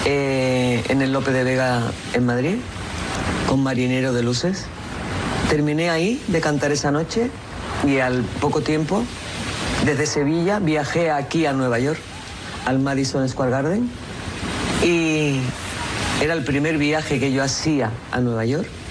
en el Lope de Vega en Madrid, con Marinero de Luces. Terminé ahí de cantar esa noche y al poco tiempo, desde Sevilla, viajé aquí a Nueva York, al Madison Square Garden, y era el primer viaje que yo hacía a Nueva York.